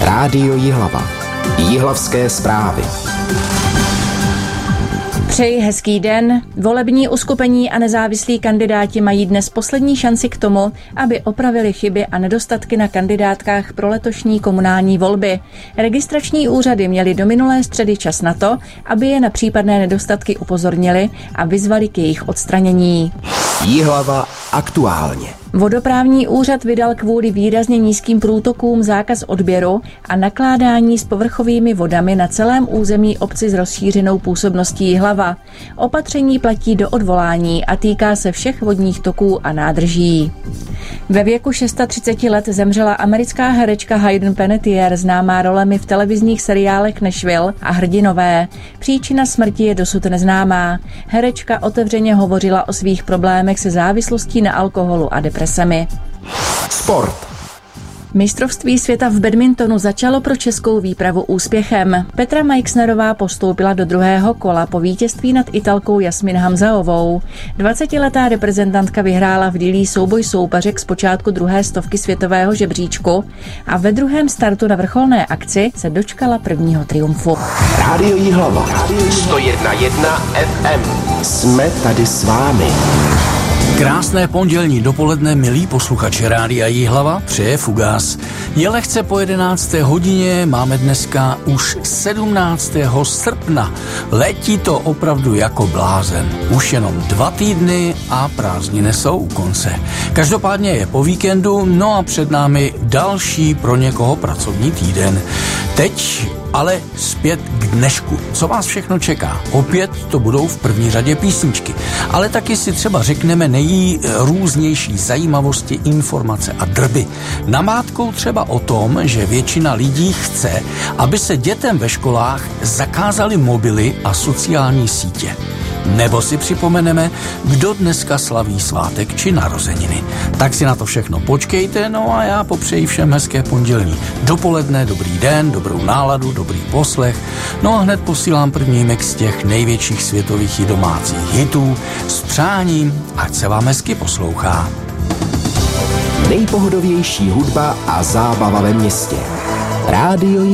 Rádio Jihlava. Jihlavské zprávy. Přeji hezký den. Volební uskupení a nezávislí kandidáti mají dnes poslední šanci k tomu, aby opravili chyby a nedostatky na kandidátkách pro letošní komunální volby. Registrační úřady měly do minulé středy čas na to, aby je na případné nedostatky upozornili a vyzvali k jejich odstranění. Jihlava aktuálně. Vodoprávní úřad vydal kvůli výrazně nízkým průtokům zákaz odběru a nakládání s povrchovými vodami na celém území obci s rozšířenou působností Jihlava. Opatření platí do odvolání a týká se všech vodních toků a nádrží. Ve věku 630 let zemřela americká herečka Hayden Panettiere, známá rolemi v televizních seriálech Nashville a Hrdinové. Příčina smrti je dosud neznámá. Herečka otevřeně hovořila o svých problémech se závislostí na alkoholu a depresemi. Sport. Mistrovství světa v badmintonu začalo pro českou výpravu úspěchem. Petra Majksnerová postoupila do druhého kola po vítězství nad Italkou Jasmin Hamzaovou. 20letá reprezentantka vyhrála v Dillí souboj soupeřek z počátku druhé stovky světového žebříčku a ve druhém startu na vrcholné akci se dočkala prvního triumfu. Rádio Jihlava. 101,1 FM. Jsme tady s vámi. Krásné pondělní dopoledne, milí posluchači Rádia Jihlava, přeje Fugás. Je lehce po 11. hodině, máme dneska už 17. srpna. Letí to opravdu jako blázen. Už jenom 2 týdny a prázdniny jsou u konce. Každopádně je po víkendu, no a před námi další pro někoho pracovní týden. Teď ale zpět k dnešku. Co vás všechno čeká? Opět to budou v první řadě písničky, ale taky si třeba řekneme nejrůznější zajímavosti, informace a drby. Namátkou třeba o tom, že většina lidí chce, aby se dětem ve školách zakázaly mobily a sociální sítě. Nebo si připomeneme, kdo dneska slaví svátek či narozeniny. Tak si na to všechno počkejte, no a já popřeji všem hezké pondělní dopoledne, dobrý den, dobrou náladu, dobrý poslech. No a hned posílám první mix těch největších světových i domácích hitů s přáním, ať se vám hezky poslouchá. Nejpohodovější hudba a zábava ve městě. Rádio